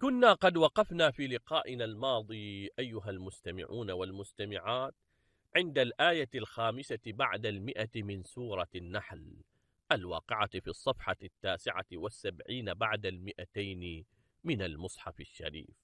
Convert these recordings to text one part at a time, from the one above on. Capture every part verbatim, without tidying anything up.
كنا قد وقفنا في لقائنا الماضي أيها المستمعون والمستمعات عند الآية الخامسة بعد المئة من سورة النحل الواقعة في الصفحة التاسعة والسبعين بعد المئتين من المصحف الشريف،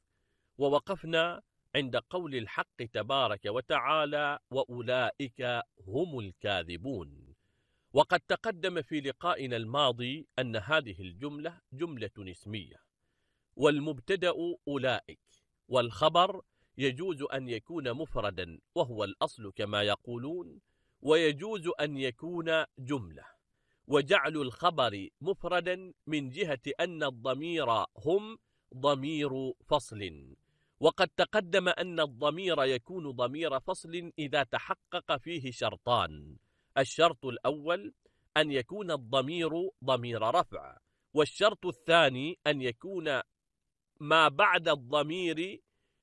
ووقفنا عند قول الحق تبارك وتعالى: وأولئك هم الكاذبون. وقد تقدم في لقائنا الماضي أن هذه الجملة جملة اسمية، والمبتدأ أولئك، والخبر يجوز أن يكون مفردا وهو الأصل كما يقولون، ويجوز أن يكون جملة. وجعل الخبر مفردا من جهة أن الضمير هم ضمير فصل، وقد تقدم أن الضمير يكون ضمير فصل إذا تحقق فيه شرطان: الشرط الأول أن يكون الضمير ضمير رفع، والشرط الثاني أن يكون ما بعد الضمير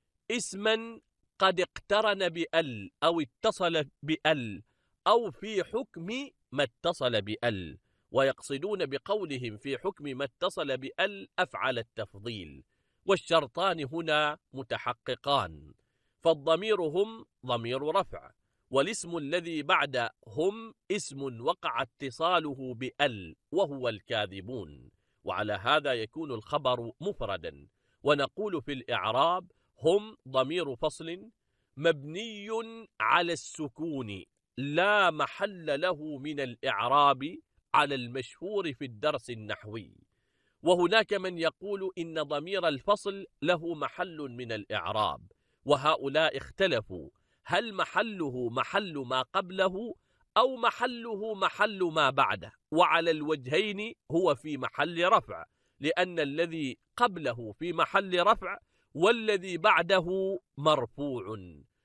اسما قد اقترن بأل أو اتصل بأل أو في حكم ما اتصل بأل، ويقصدون بقولهم في حكم ما اتصل بأل أفعل التفضيل، والشرطان هنا متحققان. فالضمير هم ضمير رفع، والاسم الذي بعد هم اسم وقع اتصاله بأل وهو الكاذبون، وعلى هذا يكون الخبر مفردا. ونقول في الإعراب: هم ضمير فصل مبني على السكون لا محل له من الإعراب على المشهور في الدرس النحوي. وهناك من يقول إن ضمير الفصل له محل من الإعراب، وهؤلاء اختلفوا هل محله محل ما قبله أو محله محل ما بعده، وعلى الوجهين هو في محل رفع، لأن الذي قبله في محل رفع والذي بعده مرفوع.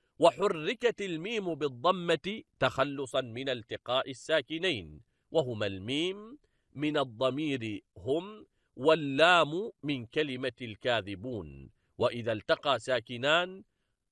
وحركت الميم بالضمة تخلصا من التقاء الساكنين، وهما الميم من الضمير هم واللام من كلمة الكاذبون، وإذا التقى ساكنان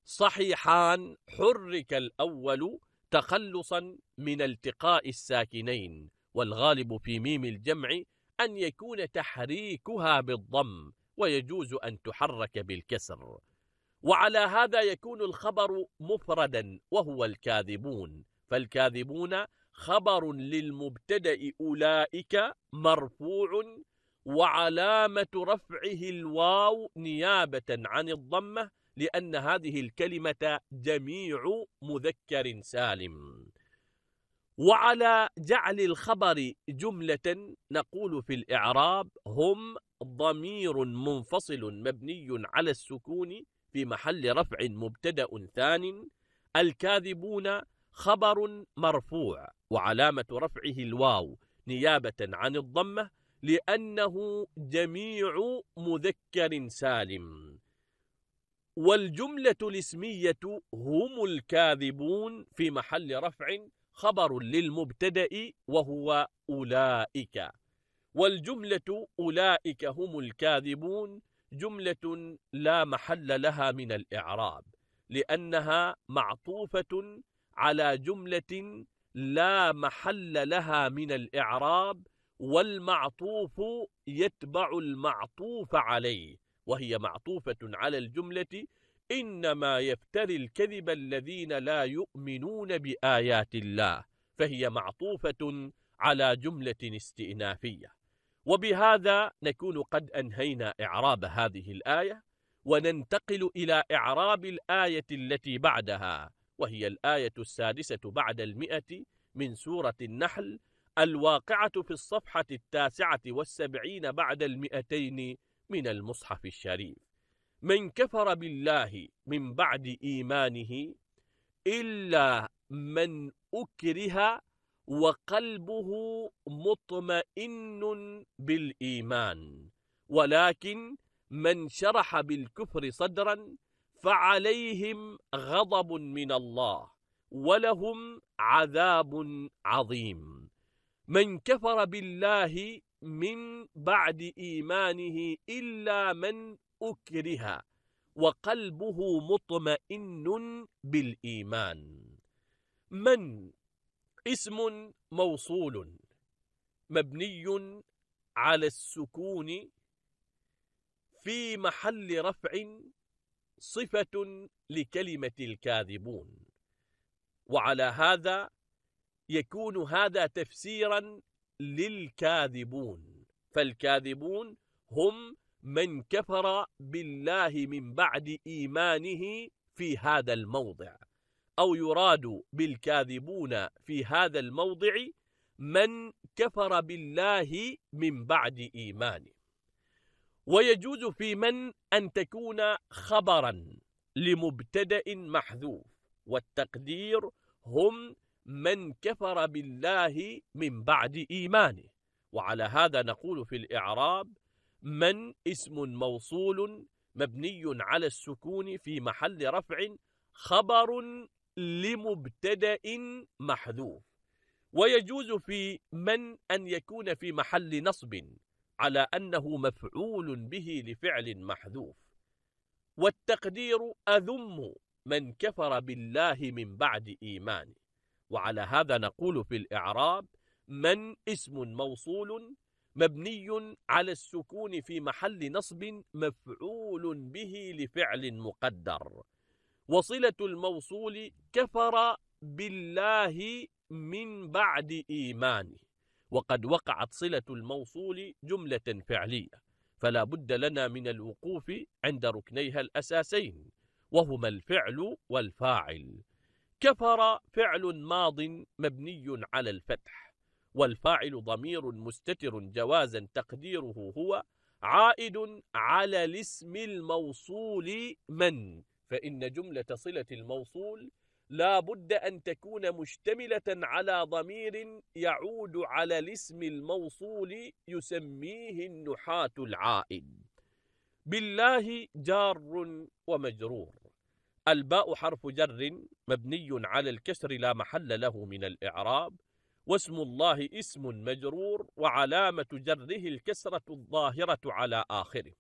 صحيحان حرك الأول تخلصا من التقاء الساكنين، والغالب في ميم الجمع أن يكون تحريكها بالضم، ويجوز أن تحرك بالكسر. وعلى هذا يكون الخبر مفردا وهو الكاذبون، فالكاذبون خبر للمبتدأ أولئك مرفوع، وعلامة رفعه الواو نيابة عن الضمة، لأن هذه الكلمة جميع مذكر سالم. وعلى جعل الخبر جملة نقول في الإعراب: هم ضمير منفصل مبني على السكون في محل رفع مبتدأ ثان، الكاذبون خبر مرفوع وعلامة رفعه الواو نيابة عن الضمة لأنه جميع مذكر سالم. والجملة الاسمية هم الكاذبون في محل رفع خبر للمبتدأ وهو أولئك، والجملة أولئك هم الكاذبون جملة لا محل لها من الإعراب، لأنها معطوفة على جملة لا محل لها من الإعراب، والمعطوف يتبع المعطوف عليه، وهي معطوفة على الجملة: إنما يفتري الكذب الذين لا يؤمنون بآيات الله، فهي معطوفة على جملة استئنافية. وبهذا نكون قد أنهينا إعراب هذه الآية، وننتقل إلى إعراب الآية التي بعدها، وهي الآية السادسة بعد المئة من سورة النحل الواقعة في الصفحة التاسعة والسبعين بعد المئتين من المصحف الشريف: من كفر بالله من بعد إيمانه إلا من أكره وقلبه مطمئن بالإيمان، ولكن من شرح بالكفر صدرا فعليهم غضب من الله ولهم عذاب عظيم. من كفر بالله من بعد إيمانه إلا من أكره وقلبه مطمئن بالإيمان. من اسم موصول مبني على السكون في محل رفع صفة لكلمة الكاذبون، وعلى هذا يكون هذا تفسيرا للكاذبون، فالكاذبون هم من كفر بالله من بعد إيمانه في هذا الموضع، أو يراد بالكاذبون في هذا الموضع من كفر بالله من بعد إيمانه. ويجوز في من أن تكون خبرا لمبتدأ محذوف، والتقدير هم من كفر بالله من بعد إيمانه. وعلى هذا نقول في الإعراب: من اسم موصول مبني على السكون في محل رفع خبر لمبتدأ محذوف. ويجوز في من أن يكون في محل نصب على أنه مفعول به لفعل محذوف، والتقدير أذم من كفر بالله من بعد إيمانه. وعلى هذا نقول في الإعراب: من اسم موصول مبني على السكون في محل نصب مفعول به لفعل مقدر، وصلة الموصول كفر بالله من بعد إيمانه. وقد وقعت صلة الموصول جملة فعلية، فلا بد لنا من الوقوف عند ركنيها الأساسين، وهما الفعل والفاعل. كفر فعل ماض مبني على الفتح، والفاعل ضمير مستتر جوازا تقديره هو عائد على الاسم الموصول من، فإن جملة صلة الموصول لا بد أن تكون مشتملة على ضمير يعود على الاسم الموصول يسميه النحاة العائد. بالله جار ومجرور. الباء حرف جر مبني على الكسر لا محل له من الإعراب، واسم الله اسم مجرور وعلامة جره الكسرة الظاهرة على آخره.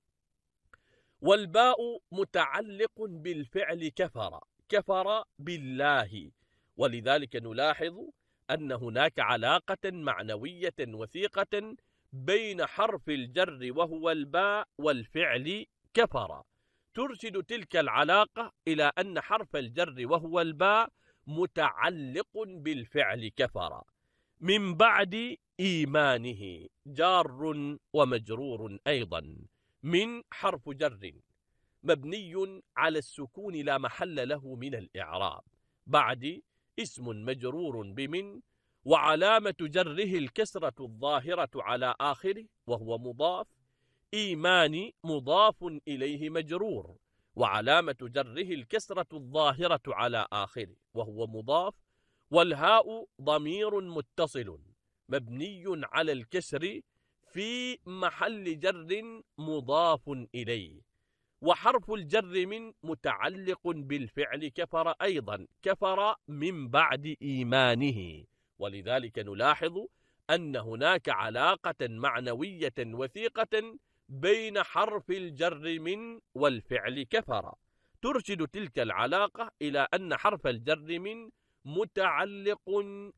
والباء متعلق بالفعل كفر، كفر بالله، ولذلك نلاحظ أن هناك علاقة معنوية وثيقة بين حرف الجر وهو الباء والفعل كفر، ترشد تلك العلاقة إلى أن حرف الجر وهو الباء متعلق بالفعل كفر من بعد إيمانه، جار ومجرور أيضا. من حرف جر مبني على السكون لا محل له من الإعراب، بعد اسم مجرور بمن، وعلامة جره الكسرة الظاهرة على آخره وهو مضاف. إيمان مضاف إليه مجرور، وعلامة جره الكسرة الظاهرة على آخره وهو مضاف. والهاء ضمير متصل مبني على الكسر في محل جر مضاف إليه. وحرف الجر من متعلق بالفعل كفر أيضا، كفر من بعد إيمانه، ولذلك نلاحظ أن هناك علاقة معنوية وثيقة بين حرف الجر من والفعل كفر، ترشد تلك العلاقة إلى أن حرف الجر من متعلق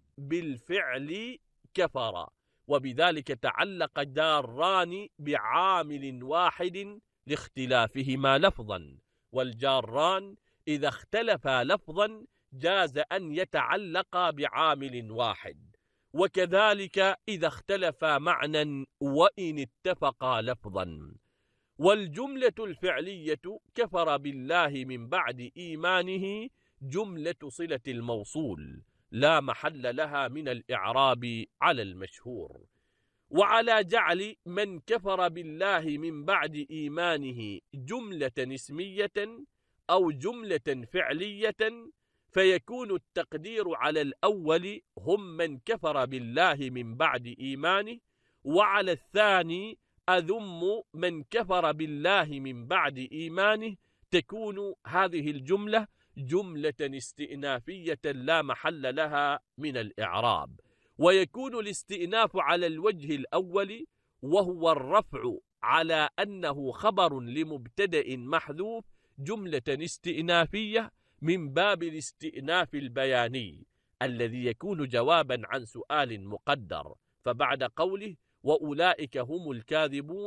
بالفعل كفر، وبذلك تعلق جاران بعامل واحد لاختلافهما لفظا، والجاران إذا اختلفا لفظا جاز أن يتعلقا بعامل واحد، وكذلك إذا اختلفا معنى وإن اتفقا لفظا. والجملة الفعلية كفر بالله من بعد إيمانه جملة صلة الموصول لا محل لها من الإعراب على المشهور. وعلى جعل من كفر بالله من بعد إيمانه جملة اسمية أو جملة فعلية، فيكون التقدير على الأول هم من كفر بالله من بعد إيمانه، وعلى الثاني أذم من كفر بالله من بعد إيمانه، تكون هذه الجملة جملة استئنافية لا محل لها من الإعراب. ويكون الاستئناف على الوجه الأول وهو الرفع على أنه خبر لمبتدأ محذوف جملة استئنافية من باب الاستئناف البياني الذي يكون جوابا عن سؤال مقدر. فبعد قوله وأولئك هم الكاذبون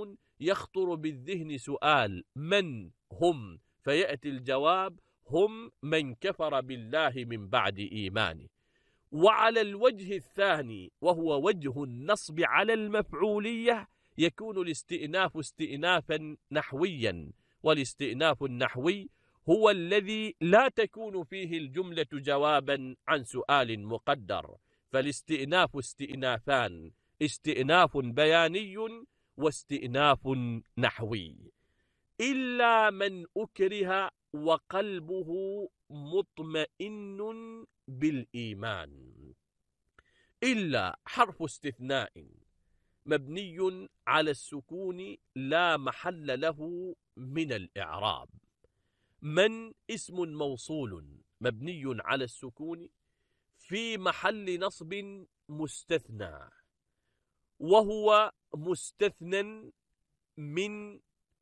يخطر بالذهن سؤال: من هم؟ فيأتي الجواب: هم من كفر بالله من بعد إيمانه. وعلى الوجه الثاني وهو وجه النصب على المفعولية يكون الاستئناف استئنافا نحويا، والاستئناف النحوي هو الذي لا تكون فيه الجملة جوابا عن سؤال مقدر، فالاستئناف استئنافان: استئناف بياني واستئناف نحوي. إلا من أكره وقلبه مطمئن بالإيمان. إلا حرف استثناء مبني على السكون لا محل له من الإعراب. من اسم موصول مبني على السكون في محل نصب مستثنى، وهو مستثنى من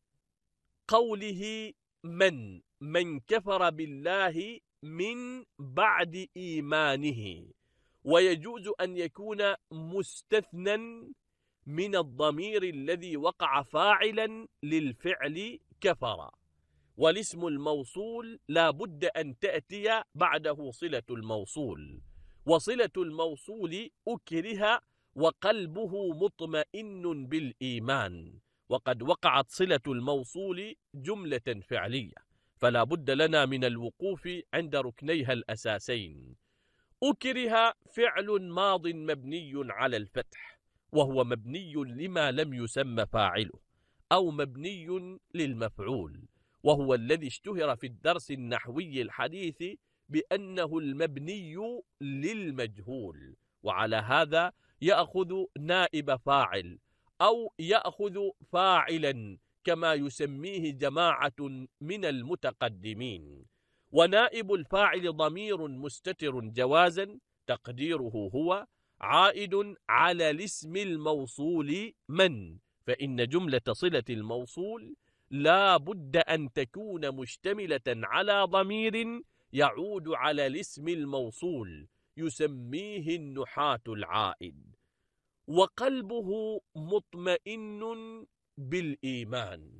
قوله من من كفر بالله من بعد إيمانه، ويجوز أن يكون مستثنى من الضمير الذي وقع فاعلا للفعل كفر. والاسم الموصول لا بد أن تأتي بعده صلة الموصول، وصلة الموصول أكره وقلبه مطمئن بالإيمان، وقد وقعت صلة الموصول جملة فعلية، فلا بد لنا من الوقوف عند ركنيها الأساسين. أكره فعل ماض مبني على الفتح، وهو مبني لما لم يسمى فاعله، أو مبني للمفعول، وهو الذي اشتهر في الدرس النحوي الحديث بأنه المبني للمجهول، وعلى هذا يأخذ نائب فاعل أو يأخذ فاعلا كما يسميه جماعة من المتقدمين. ونائب الفاعل ضمير مستتر جوازا تقديره هو عائد على الاسم الموصول من، فإن جملة صلة الموصول لا بد أن تكون مشتملة على ضمير يعود على الاسم الموصول يسميه النحاة العائد. وقلبه مطمئن بالإيمان.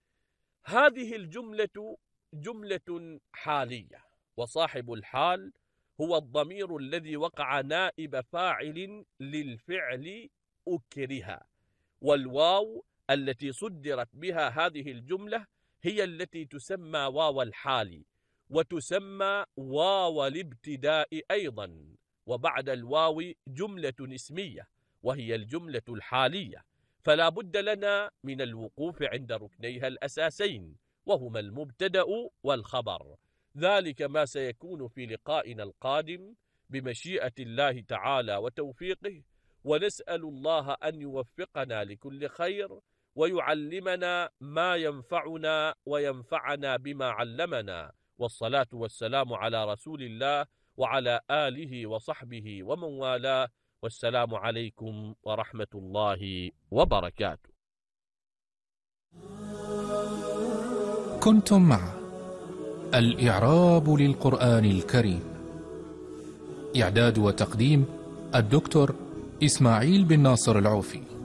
هذه الجملة جملة حالية، وصاحب الحال هو الضمير الذي وقع نائب فاعل للفعل أكره، والواو التي صدرت بها هذه الجملة هي التي تسمى واو الحال، وتسمى واو الابتداء أيضا، وبعد الواو جملة اسمية وهي الجملة الحالية، فلا بد لنا من الوقوف عند ركنيها الأساسين، وهما المبتدأ والخبر. ذلك ما سيكون في لقائنا القادم بمشيئة الله تعالى وتوفيقه، ونسأل الله أن يوفقنا لكل خير ويعلمنا ما ينفعنا وينفعنا بما علمنا، والصلاة والسلام على رسول الله وعلى آله وصحبه ومن والاه، والسلام عليكم ورحمة الله وبركاته. كنتم مع الإعراب للقرآن الكريم، إعداد وتقديم الدكتور إسماعيل بن ناصر العوفي.